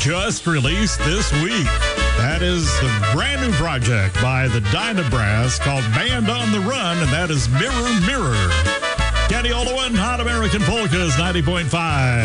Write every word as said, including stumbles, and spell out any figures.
just released this week. That is a brand new project by the Dynabrass called Band on the Run, and that is Mirror Mirror. Kenny Oliwan, Hot American Polkas, ninety point five.